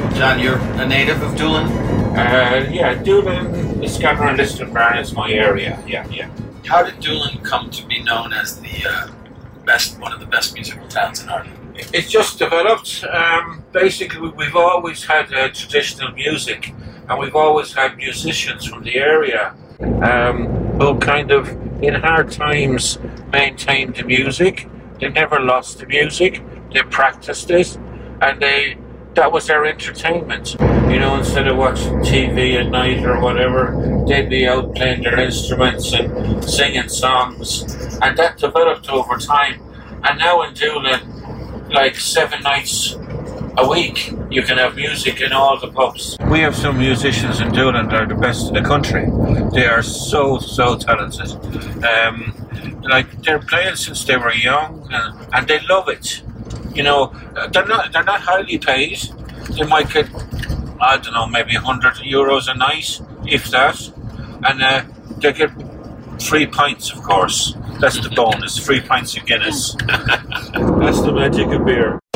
John, you're a native of Doolin? Yeah, Doolin, Scarborough and Listonborough is my area. Yeah. How did Doolin come to be known as the one of the best musical towns in Ireland? It's just developed. Basically, we've always had traditional music, and we've always had musicians from the area who kind of, in hard times, maintained the music. They never lost the music. They practiced it, and that was their entertainment. Instead of watching TV at night or whatever, they'd be out playing their instruments and singing songs, and that developed over time. And now in Doolin, like 7 nights a week, you can have music in all the pubs. We have some musicians in Doolin that are the best in the country. They are so talented. They're playing since they were young, and they love it. They're not highly paid. They might get, I don't know, maybe €100 a night, if that, and they get free pints, of course. That's the bonus, free pints of Guinness. That's the magic of beer.